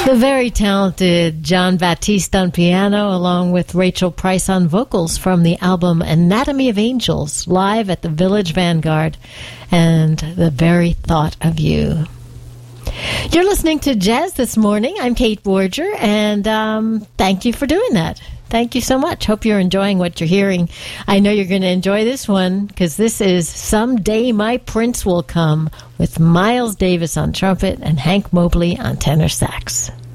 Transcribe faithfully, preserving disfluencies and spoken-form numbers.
The very talented John Batiste on piano, along with Rachel Price on vocals, from the album Anatomy of Angels, live at the Village Vanguard, and The Very Thought of You. You're listening to Jazz This Morning. I'm Kate Borger, and um, thank you for doing that. Thank you so much. Hope you're enjoying what you're hearing. I know you're going to enjoy this one, because this is Someday My Prince Will Come, with Miles Davis on trumpet and Hank Mobley on tenor sax.